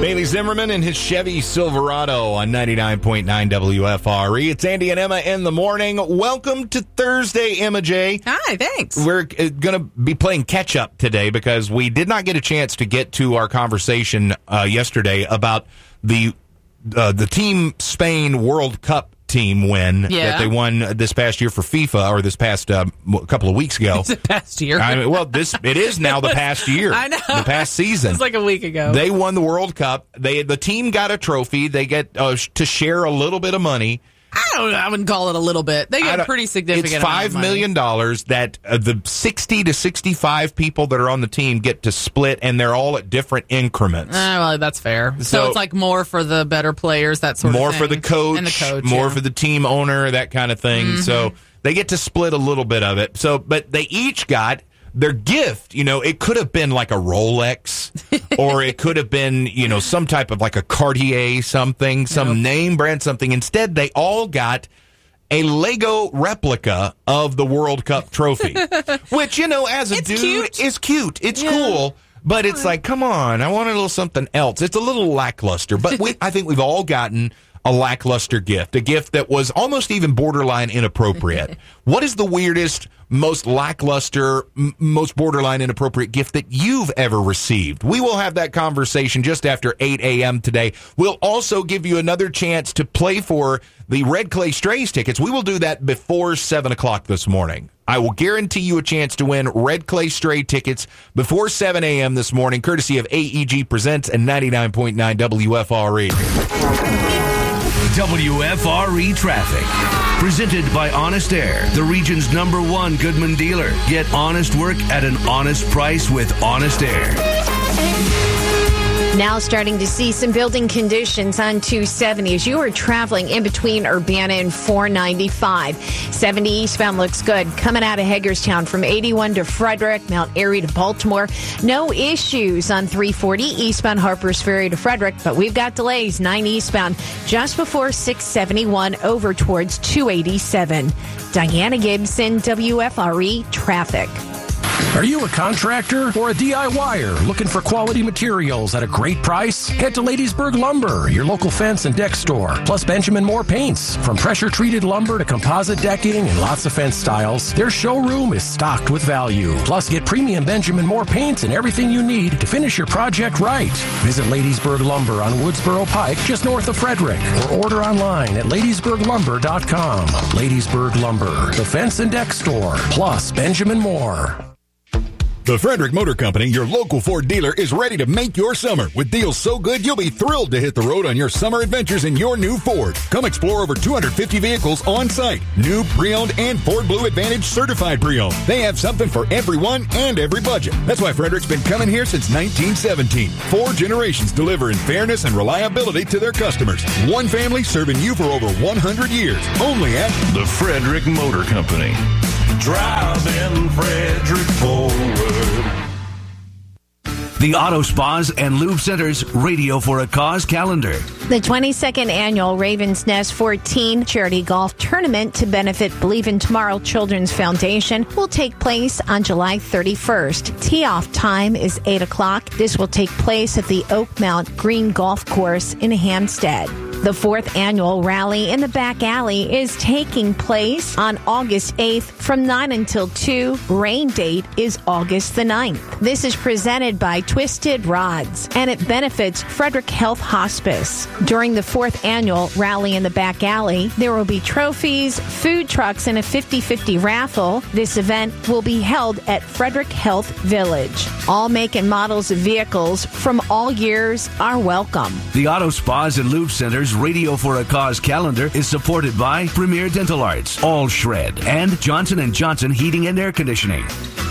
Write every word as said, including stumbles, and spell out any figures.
Bailey Zimmerman and his Chevy Silverado on ninety-nine point nine W F R E. It's Andy and Emma in the morning. Welcome to Thursday, Emma J. Hi, thanks. We're uh, going to be playing catch-up today because we did not get a chance to get to our conversation uh, yesterday about the uh, the Team Spain World Cup team win yeah. that they won this past year for FIFA, or this past uh, a couple of weeks ago. It's the past year. I mean, well, this it is now the past year. I know. The past season. It's like a week ago. They won the World Cup. They the team got a trophy. They get uh, to share a little bit of money. I don't know. I wouldn't call it a little bit. They get pretty significant. It's five million dollars that uh, the sixty to sixty-five people that are on the team get to split, and they're all at different increments. Uh, well, that's fair. So, So it's like more for the better players, that sort more of thing. for the coach, and the coach more yeah. for the team owner, that kind of thing. Mm-hmm. So they get to split a little bit of it. So, but they each got their gift. You know, it could have been like a Rolex, or it could have been, you know, some type of like a Cartier something, some Nope. name brand something. Instead, they all got a Lego replica of the World Cup trophy, which, you know, as a It's dude, cute. is cute. It's Yeah. cool. But it's like, come on, I want a little something else. It's a little lackluster. But we, I think we've all gotten a lackluster gift, a gift that was almost even borderline inappropriate. What is the weirdest, most lackluster, m- most borderline inappropriate gift that you've ever received? We will have that conversation just after eight a.m. today. We'll also give you another chance to play for the Red Clay Strays tickets. We will do that before seven o'clock this morning. I will guarantee you a chance to win Red Clay Stray tickets before seven a.m. this morning, courtesy of A E G Presents and ninety-nine point nine W F R E. W F R E Traffic. Presented by Honest Air, the region's number one Goodman dealer. Get honest work at an honest price with Honest Air. Now starting to see some building conditions on two seventy as you are traveling in between Urbana and four ninety-five. seventy eastbound looks good. Coming out of Hagerstown from eighty-one to Frederick, Mount Airy to Baltimore. No issues on three forty eastbound Harpers Ferry to Frederick, but we've got delays nine eastbound just before six seventy-one over towards two eighty-seven. Diana Gibson, W F R E Traffic. Are you a contractor or a DIYer looking for quality materials at a great price? Head to Ladiesburg Lumber, your local fence and deck store, plus Benjamin Moore paints. From pressure-treated lumber to composite decking and lots of fence styles, their showroom is stocked with value. Plus, get premium Benjamin Moore paints and everything you need to finish your project right. Visit Ladiesburg Lumber on Woodsboro Pike, just north of Frederick, or order online at ladiesburg lumber dot com. Ladiesburg Lumber, the fence and deck store, plus Benjamin Moore. The Frederick Motor Company, your local Ford dealer, is ready to make your summer with deals so good you'll be thrilled to hit the road on your summer adventures in your new Ford. Come explore over two hundred fifty vehicles on site, new, pre-owned, and Ford Blue Advantage certified pre-owned. They have something for everyone and every budget. That's why Frederick's been coming here since nineteen seventeen. Four generations delivering fairness and reliability to their customers. One family serving you for over one hundred years. Only at the Frederick Motor Company. Driving Frederick forward. The Auto Spas and Lube Centers Radio for a Cause calendar. The twenty-second annual Ravens Nest fourteen Charity Golf Tournament to benefit Believe in Tomorrow Children's Foundation will take place on July thirty-first. Tee-off time is eight o'clock. This will take place at the Oakmount Green Golf Course in Hampstead. The fourth annual rally in the back alley is taking place on August eighth from nine until two. Rain date is August the ninth. This is presented by Twisted Rods, and it benefits Frederick Health Hospice. During the fourth annual rally in the back alley, there will be trophies, food trucks, and a fifty-fifty raffle. This event will be held at Frederick Health Village. All make and models of vehicles from all years are welcome. The Auto Spas and Lube Centers Radio for a Cause calendar is supported by Premier Dental Arts, All Shred, and Johnson and Johnson Heating and Air Conditioning.